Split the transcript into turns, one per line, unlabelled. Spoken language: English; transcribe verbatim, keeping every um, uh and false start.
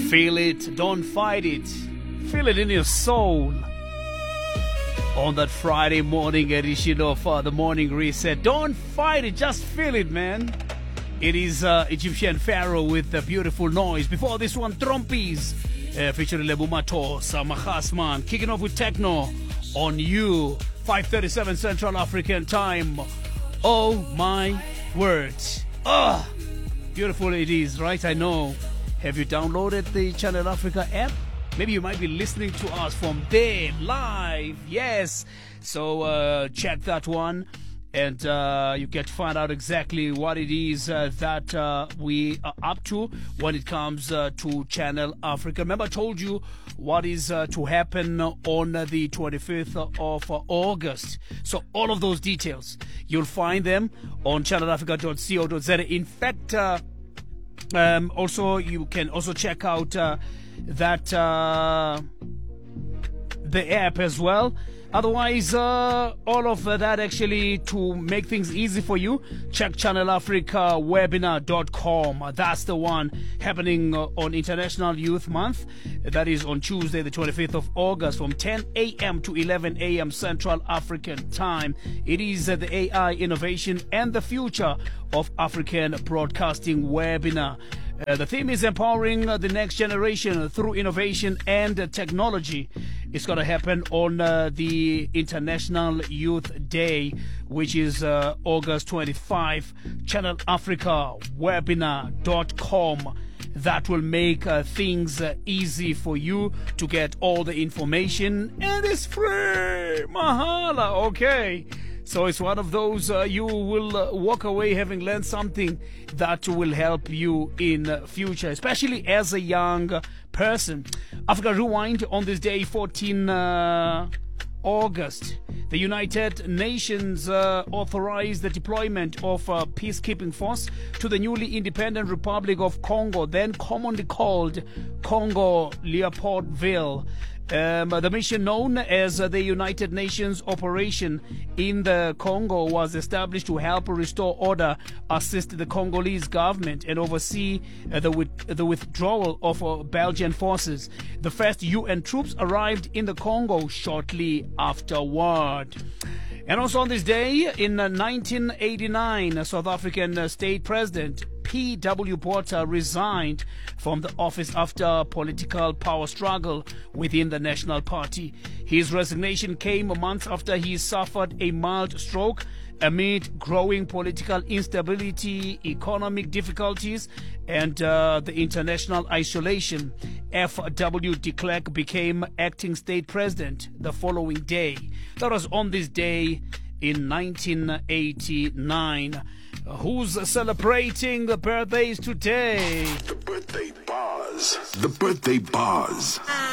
Feel it, don't fight it. Feel it in your soul. On that Friday morning edition of uh, the Morning Reset. Don't fight it, just feel it, man. It is uh, Egyptian Pharaoh with the beautiful noise. Before this one, Trompies, uh, featuring Lebu Matos, uh, Mahasman, kicking off with techno on you, five thirty-seven Central African Time. Oh my word. Ah, beautiful it is, right? I know. Have you downloaded the Channel Africa app? Maybe you might be listening to us from there live. Yes. So uh, check that one. And uh, you get to find out exactly what it is uh, that uh, we are up to when it comes uh, to Channel Africa. Remember, I told you what is uh, to happen on the twenty-fifth of August. So all of those details, you'll find them on channel africa dot co dot za. In fact, uh, um, also you can also check out uh, that uh, the app as well. Otherwise, uh, all of that actually to make things easy for you, check channel africa webinar dot com. That's the one happening uh, on International Youth Month. That is on Tuesday, the twenty-fifth of August from ten a.m. to eleven a.m. Central African Time. It is uh, the A I innovation and the future of African broadcasting webinar. Uh, the theme is empowering uh, the next generation through innovation and uh, technology. It's going to happen on uh, the International Youth Day, which is uh, August twenty-fifth. channel africa webinar dot com. That will make uh, things uh, easy for you to get all the information, and it's free. Mahala, okay. So it's one of those uh, you will uh, walk away having learned something that will help you in uh, future, especially as a young person. Africa Rewind on this day, fourteenth uh, August. The United Nations uh, authorized the deployment of a peacekeeping force to the newly independent Republic of Congo, then commonly called Congo Leopoldville. Um, the mission known as uh, the United Nations Operation in the Congo was established to help restore order, assist the Congolese government, and oversee uh, the, with, the withdrawal of uh, Belgian forces. The first U N troops arrived in the Congo shortly afterward. And also on this day, in uh, nineteen eighty-nine, a South African uh, state president, P W Botha, resigned from the office after political power struggle within the National Party. His resignation came months after he suffered a mild stroke amid growing political instability, economic difficulties, and uh, the international isolation. F W de Klerk became acting state president the following day. That was on this day in nineteen eighty-nine. Who's celebrating the birthdays today?
The birthday bars. The birthday bars.